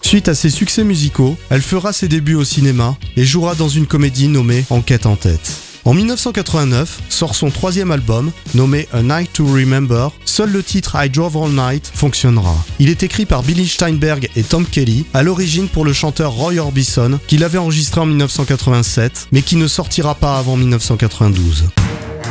Suite à ses succès musicaux, elle fera ses débuts au cinéma et jouera dans une comédie nommée Enquête en tête. En 1989, sort son troisième album, nommé A Night to Remember. Seul le titre I Drove All Night fonctionnera. Il est écrit par Billy Steinberg et Tom Kelly, à l'origine pour le chanteur Roy Orbison, qu'il avait enregistré en 1987, mais qui ne sortira pas avant 1992.